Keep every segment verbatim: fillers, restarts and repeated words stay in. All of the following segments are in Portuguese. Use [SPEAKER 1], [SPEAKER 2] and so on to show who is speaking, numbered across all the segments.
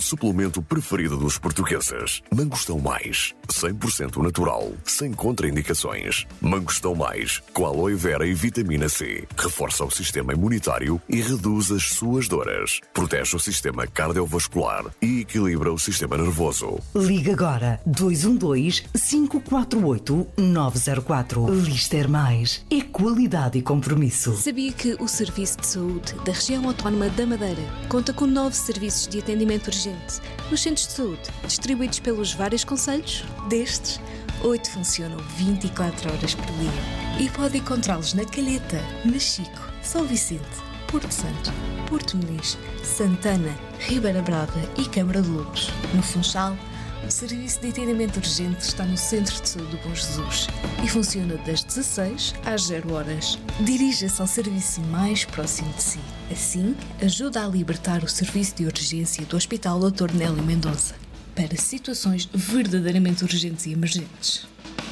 [SPEAKER 1] suplemento preferido dos portugueses. Mangostão Mais, cem por cento natural, sem contraindicações. Mangostão Mais, com aloe vera e vitamina C. Reforça o sistema imunitário e reduz as suas dores. Protege o sistema cardiovascular e equilibra o sistema nervoso.
[SPEAKER 2] Liga agora dois um dois, cinco quatro oito, nove zero quatro. Lister Mais é qualidade e compromisso.
[SPEAKER 3] Sabia que o Serviço de Saúde da Região Autónoma da Madeira conta com nove serviços de atendimento urgente nos centros de saúde, distribuídos pelos vários concelhos? Destes, oito funcionam vinte e quatro horas por dia e pode encontrá-los na Calheta, Machico, São Vicente, Porto Santo, Porto Muniz, Santana, Ribeira Brava e Câmara de Lobos. No Funchal, o serviço de atendimento urgente está no Centro de Saúde do Bom Jesus e funciona das dezasseis às zero horas. Dirija-se ao serviço mais próximo de si. Assim, ajuda a libertar o serviço de urgência do Hospital doutor Nélio Mendonça para situações verdadeiramente urgentes e emergentes.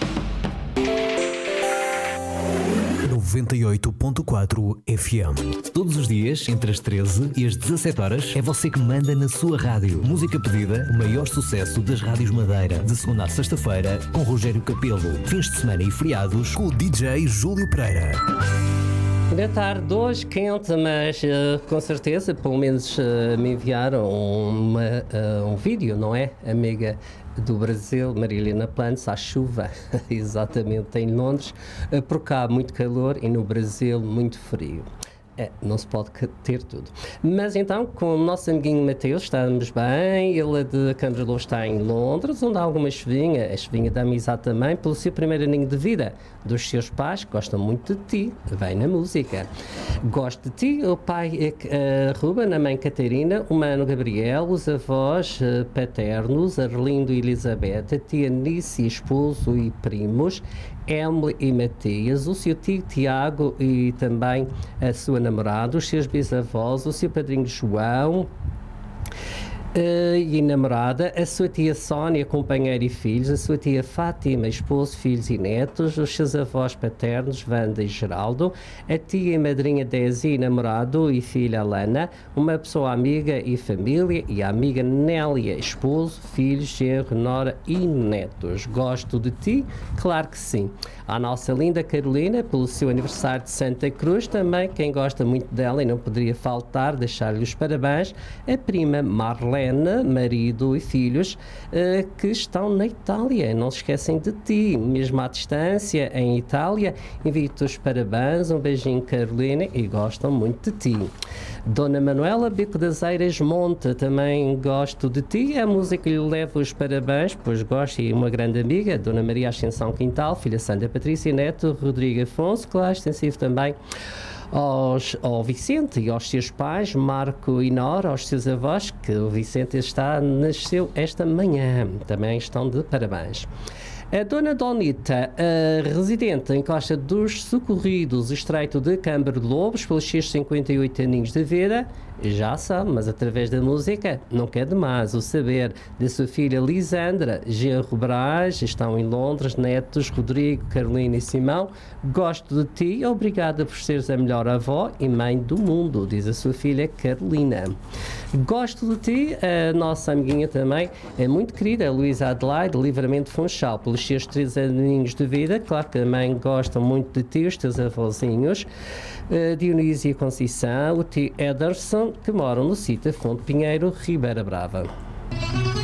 [SPEAKER 4] noventa e oito ponto quatro F M. Todos os dias, entre as treze e as dezassete horas, é você que manda na sua rádio. Música pedida, o maior sucesso das rádios Madeira. De segunda a sexta-feira, com Rogério Capelo. Fins de semana e feriados, com o D J Júlio Pereira.
[SPEAKER 5] Ainda tarde, hoje quente, mas uh, com certeza, pelo menos uh, me enviaram uma, uh, um vídeo, não é, amiga do Brasil, Marilena Plantes, à chuva, exatamente em Londres, uh, por cá muito calor e no Brasil muito frio. É, não se pode ter tudo. Mas então, com o nosso amiguinho Mateus, estamos bem. Ele de Câmara de Lobos está em Londres, onde há alguma chuvinha, a chuvinha da amizade também, pelo seu primeiro aninho de vida, dos seus pais, que gostam muito de ti, vem na música. Gosto de ti, o pai é uh, Ruben, a mãe Catarina, o mano Gabriel, os avós uh, paternos, Arlindo e Elizabeth, a tia Nice, esposo e primos, Emily e Matias, o seu tio Tiago e também a sua namorada, os seus bisavós, o seu padrinho João uh, e namorada, a sua tia Sónia, companheira e filhos, a sua tia Fátima, esposo, filhos e netos, os seus avós paternos, Wanda e Geraldo, a tia e madrinha Desi, namorado e filha Alana, uma pessoa amiga e família, e a amiga Nélia, esposo, filhos, genro, nora e netos. Gosto de ti? Claro que sim. A nossa linda Carolina, pelo seu aniversário de Santa Cruz, também quem gosta muito dela e não poderia faltar, deixar-lhe os parabéns, a prima Marlene, marido e filhos, uh, que estão na Itália, não se esquecem de ti, mesmo à distância, em Itália, envio-te os parabéns, um beijinho Carolina, e gostam muito de ti. Dona Manuela, Bico das Eiras, Monte, também gosto de ti, a música lhe leva os parabéns, pois gosto, e uma grande amiga, Dona Maria Ascensão Quintal, filha Santa Patrícia Neto, Rodrigo Afonso, claro, extensivo também aos, ao Vicente e aos seus pais, Marco e Nora, aos seus avós, que o Vicente está, nasceu esta manhã, também estão de parabéns. A Dona Donita, a residente em Costa dos Socorridos, Estreito de Câmara de Lobos, pelos seus cinquenta e oito aninhos de vida, já sabe, mas através da música não quer demais o saber da sua filha Lisandra, genro Brás, estão em Londres, netos Rodrigo, Carolina e Simão. Gosto de ti, obrigada por seres a melhor avó e mãe do mundo, diz a sua filha Carolina. Gosto de ti, a nossa amiguinha também é muito querida, Luísa Adelaide, Livramento Funchal, pelos seus três aninhos de vida, claro que também gostam muito de ti, os teus avózinhos, uh, Dionísio e Conceição, o tio Ederson, que moram no sítio Fonte Pinheiro, Ribeira Brava.